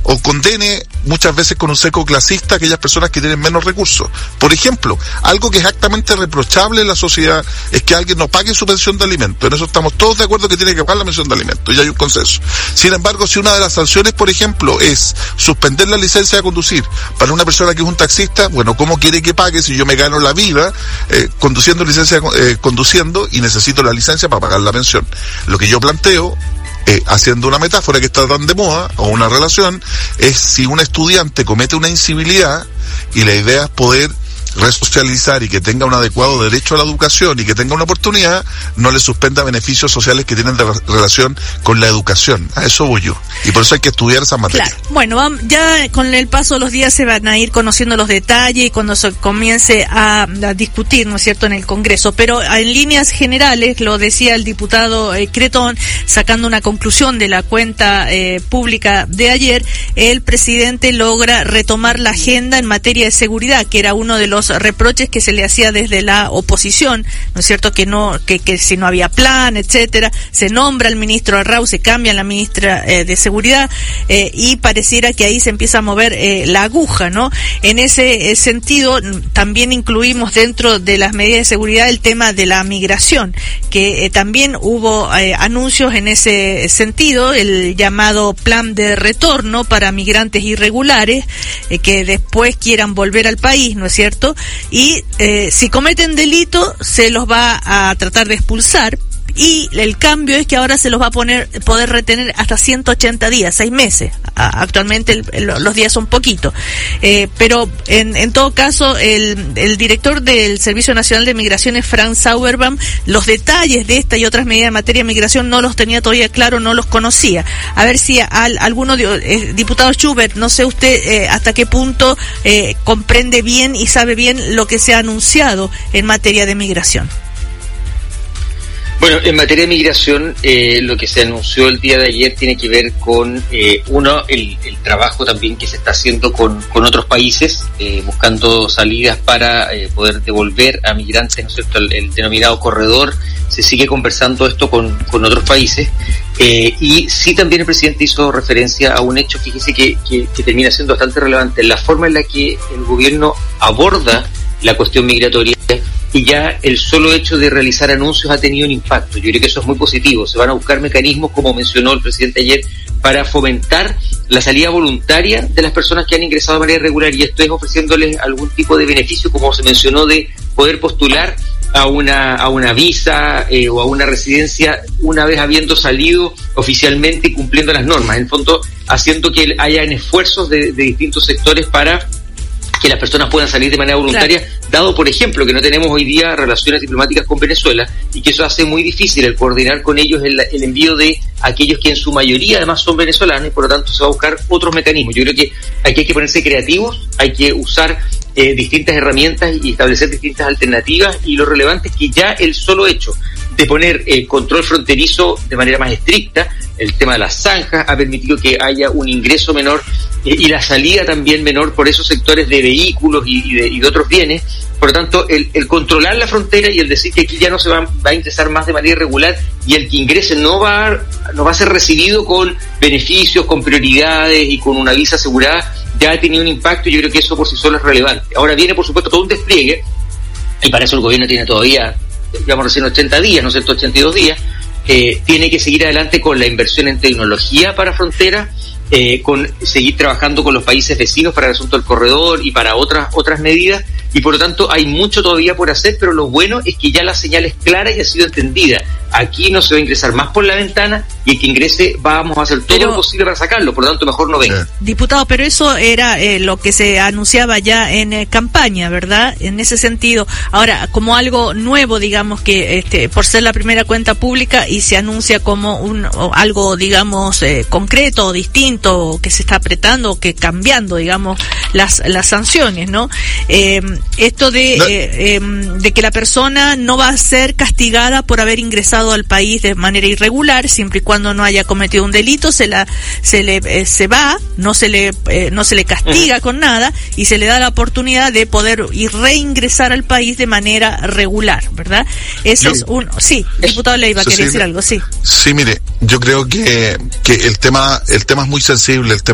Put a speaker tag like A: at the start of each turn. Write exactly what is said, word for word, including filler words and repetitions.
A: o condene muchas veces con un seco clasista a aquellas personas que tienen menos recursos. Por ejemplo, algo que es actamente reprochable en la sociedad es que alguien no pague su pensión de alimentos. En eso estamos todos de acuerdo que tiene que pagar la pensión de alimentos, y hay un consenso. Sin embargo, si una de las sanciones, por ejemplo, es suspender la licencia de conducir para una persona que es un taxista, bueno, ¿cómo quiere que pague si yo me gano la vida eh, conduciendo licencia eh, conduciendo y necesito la licencia para pagar la pensión? Lo que yo planteo, Eh, haciendo una metáfora que está tan de moda, o una relación, es si un estudiante comete una incivilidad y la idea es poder resocializar y que tenga un adecuado derecho a la educación y que tenga una oportunidad, no le suspenda beneficios sociales que tienen de re- relación con la educación. A eso voy yo. Y por eso hay que estudiar esas materias.
B: Claro. Bueno, vamos, ya con el paso de los días se van a ir conociendo los detalles y cuando se comience a, a discutir, ¿no es cierto?, en el Congreso. Pero en líneas generales, lo decía el diputado eh, Cretón, sacando una conclusión de la cuenta eh, pública de ayer, el presidente logra retomar la agenda en materia de seguridad, que era uno de los reproches que se le hacía desde la oposición, ¿no es cierto?, que no, que, que si no había plan, etcétera. Se nombra al ministro Arrau, se cambia la ministra eh, de Seguridad, eh, y pareciera que ahí se empieza a mover eh, la aguja, ¿no? En ese eh, sentido, también incluimos dentro de las medidas de seguridad el tema de la migración, que eh, también hubo eh, anuncios en ese sentido, el llamado plan de retorno para migrantes irregulares eh, que después quieran volver al país, ¿no es cierto?, y eh, si cometen delito se los va a tratar de expulsar, y el cambio es que ahora se los va a poner poder retener hasta ciento ochenta días, seis meses. A, actualmente el, el, los días son poquitos, eh, pero en, en todo caso el, el director del Servicio Nacional de Migraciones, Frank Sauerbaum, los detalles de esta y otras medidas en materia de migración no los tenía todavía claro, no los conocía. A ver si al, alguno de, eh, diputado Schubert, no sé usted eh, hasta qué punto eh, comprende bien y sabe bien lo que se ha anunciado en materia de migración.
C: Bueno, en materia de migración, eh, lo que se anunció el día de ayer tiene que ver con, eh, uno, el, el trabajo también que se está haciendo con, con otros países, eh, buscando salidas para eh, poder devolver a migrantes, ¿no es cierto?, el, el denominado corredor. Se sigue conversando esto con, con otros países, eh, y sí también el presidente hizo referencia a un hecho, fíjese, que, que, que termina siendo bastante relevante, la forma en la que el gobierno aborda la cuestión migratoria, y ya el solo hecho de realizar anuncios ha tenido un impacto. Yo creo que eso es muy positivo. Se van a buscar mecanismos, como mencionó el presidente ayer, para fomentar la salida voluntaria de las personas que han ingresado de manera irregular, y esto es ofreciéndoles algún tipo de beneficio, como se mencionó, de poder postular a una a una visa eh, o a una residencia una vez habiendo salido oficialmente y cumpliendo las normas. En el fondo, haciendo que hayan esfuerzos de, de distintos sectores para que las personas puedan salir de manera voluntaria, claro. Dado, por ejemplo, que no tenemos hoy día relaciones diplomáticas con Venezuela, y que eso hace muy difícil el coordinar con ellos el, el envío de aquellos que en su mayoría además son venezolanos, y por lo tanto se va a buscar otros mecanismos. Yo creo que aquí hay que ponerse creativos, hay que usar eh, distintas herramientas y establecer distintas alternativas, y lo relevante es que ya el solo hecho de poner eh, control fronterizo de manera más estricta, el tema de las zanjas, ha permitido que haya un ingreso menor eh, y la salida también menor por esos sectores de vehículos y, y, de, y de otros bienes. Por lo tanto, el, el controlar la frontera y el decir que aquí ya no se va, va a ingresar más de manera irregular, y el que ingrese no va, a, no va a ser recibido con beneficios, con prioridades y con una visa asegurada, ya ha tenido un impacto, y yo creo que eso por sí solo es relevante. Ahora viene, por supuesto, todo un despliegue, y para eso el gobierno tiene todavía, digamos, recién ochenta días, ¿no es cierto?, ochenta y dos días, eh, tiene que seguir adelante con la inversión en tecnología para fronteras, eh, con seguir trabajando con los países vecinos para el asunto del corredor y para otras otras medidas, y por lo tanto hay mucho todavía por hacer, pero lo bueno es que ya la señal es clara y ha sido entendida. Aquí no se va a ingresar más por la ventana, y el que ingrese vamos a hacer todo pero, lo posible para sacarlo, por lo tanto mejor no venga.
B: Diputado, pero eso era eh, lo que se anunciaba ya en eh, campaña, ¿verdad? En ese sentido, ahora, como algo nuevo, digamos, que este por ser la primera cuenta pública y se anuncia como un o algo, digamos, eh, concreto o distinto, o que se está apretando o que cambiando, digamos, las las sanciones, ¿no? Eh, esto de no. eh, eh, de que la persona no va a ser castigada por haber ingresado al país de manera irregular, siempre y cuando no haya cometido un delito, se la se le eh, se va, no se le eh, no se le castiga uh-huh. con nada, y se le da la oportunidad de poder ir reingresar al país de manera regular, ¿verdad? Eso yo, es un sí, diputado Leiva, quería decir algo, sí.
A: Sí, mire, yo creo que que el tema el tema es muy sensible, el tema